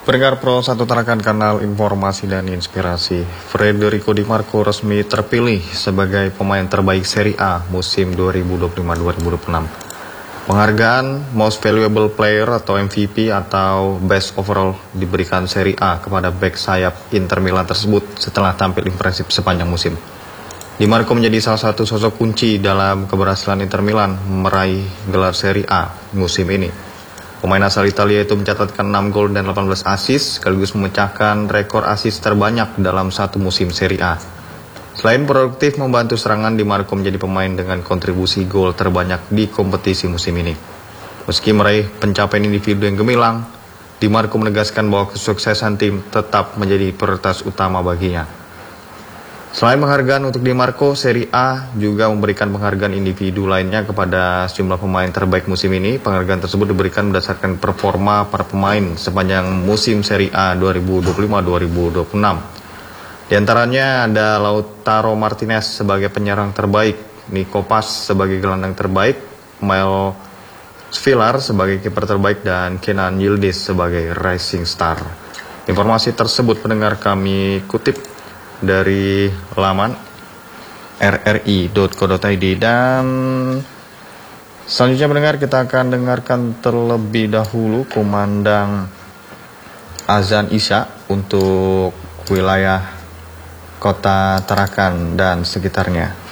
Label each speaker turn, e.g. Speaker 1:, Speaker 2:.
Speaker 1: Pendengar Pro 1 Tarakan, kanal informasi dan inspirasi. Federico Di Marco resmi terpilih sebagai pemain terbaik Serie A musim 2025-2026. Penghargaan Most Valuable Player atau MVP atau Best Overall diberikan Serie A kepada bek sayap Inter Milan tersebut setelah tampil impresif sepanjang musim. Di Marco menjadi salah satu sosok kunci dalam keberhasilan Inter Milan meraih gelar Serie A musim ini. Pemain asal Italia itu mencatatkan 6 gol dan 18 assist, sekaligus memecahkan rekor assist terbanyak dalam satu musim Serie A. Selain produktif membantu serangan, Di Marco menjadi pemain dengan kontribusi gol terbanyak di kompetisi musim ini. Meski meraih pencapaian individu yang gemilang, Di Marco menegaskan bahwa kesuksesan tim tetap menjadi prioritas utama baginya. Selain penghargaan untuk Di Marco, Serie A juga memberikan penghargaan individu lainnya kepada sejumlah pemain terbaik musim ini. Penghargaan tersebut diberikan berdasarkan performa para pemain sepanjang musim Serie A 2025-2026. Di antaranya ada Lautaro Martinez sebagai penyerang terbaik, Nico Paz sebagai gelandang terbaik, Mel Villar sebagai kiper terbaik, dan Kenan Yildiz sebagai rising star. Informasi tersebut pendengar kami kutip dari laman rri.co.id, dan selanjutnya mendengar kita akan dengarkan terlebih dahulu kumandang azan Isya untuk wilayah Kota Tarakan dan sekitarnya.